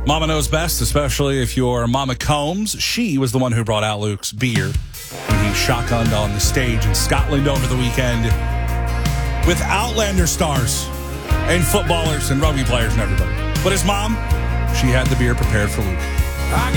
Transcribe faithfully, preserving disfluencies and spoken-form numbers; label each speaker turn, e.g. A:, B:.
A: Mama knows best, especially if you're Mama Combs. She was the one who brought out Luke's beer when he shotgunned on the stage in Scotland over the weekend with Outlander stars and footballers and rugby players and everybody. But his mom, she had the beer prepared for Luke.
B: I